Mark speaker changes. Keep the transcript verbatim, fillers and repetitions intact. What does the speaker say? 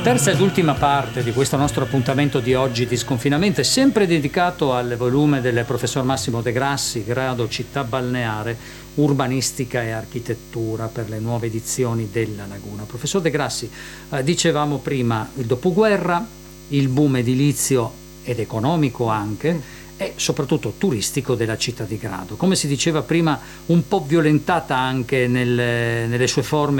Speaker 1: Terza ed ultima parte di questo nostro appuntamento di oggi di Sconfinamento è sempre dedicato al volume del professor Massimo De Grassi, grado Città Balneare, Urbanistica e Architettura, per le nuove edizioni della Laguna. Professor De Grassi, eh, dicevamo prima il dopoguerra, il boom edilizio ed economico anche, e soprattutto turistico della città di Grado. Come si diceva prima, un po' violentata anche nel, nelle sue forme